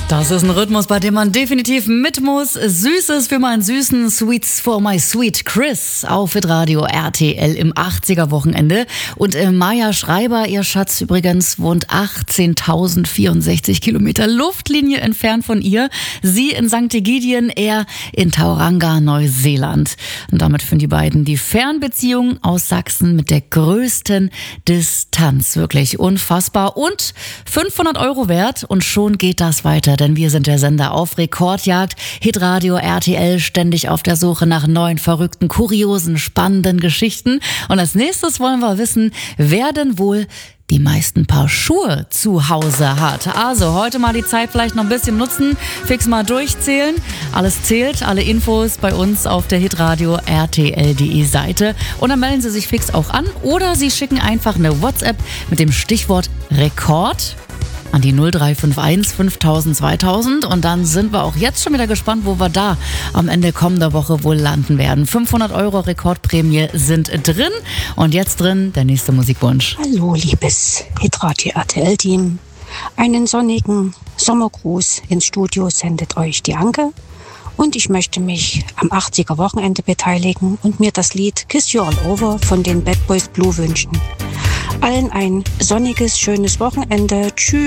Das ist ein Rhythmus, bei dem man definitiv mit muss. Süßes für meinen Süßen, Sweets for my sweet Chris auf Hitradio RTL im 80er-Wochenende. Und Maja Schreiber, ihr Schatz übrigens, wohnt 18.064 Kilometer Luftlinie entfernt von ihr. Sie in St. Ägidien, er in Tauranga, Neuseeland. Und damit führen die beiden die Fernbeziehung aus Sachsen mit der größten Distanz. Wirklich unfassbar. Und 500 € wert und schon geht das weiter. Denn wir sind der Sender auf Rekordjagd. Hitradio RTL ständig auf der Suche nach neuen, verrückten, kuriosen, spannenden Geschichten. Und als nächstes wollen wir wissen, wer denn wohl die meisten Paar Schuhe zu Hause hat. Also heute mal die Zeit vielleicht noch ein bisschen nutzen, fix mal durchzählen. Alles zählt, alle Infos bei uns auf der hitradio rtl.de Seite. Und dann melden Sie sich fix auch an oder Sie schicken einfach eine WhatsApp mit dem Stichwort Rekord an die 0351 5000 2000 und dann sind wir auch jetzt schon wieder gespannt, wo wir da am Ende kommender Woche wohl landen werden. 500 € Rekordprämie sind drin und jetzt drin der nächste Musikwunsch. Hallo liebes Hitradio RTL-Team, einen sonnigen Sommergruß ins Studio sendet euch die Anke und ich möchte mich am 80er-Wochenende beteiligen und mir das Lied Kiss You All Over von den Bad Boys Blue wünschen. Allen ein sonniges, schönes Wochenende. Tschüss.